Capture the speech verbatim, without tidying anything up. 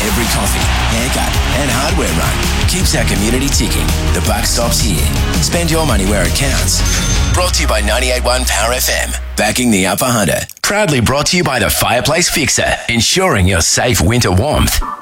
Every coffee, haircut and hardware run keeps our community ticking. The buck stops here. Spend your money where it counts. Brought to you by ninety-eight point one Power F M. Backing the Upper Hunter. Proudly brought to you by the Fireplace Fixer. Ensuring your safe winter warmth.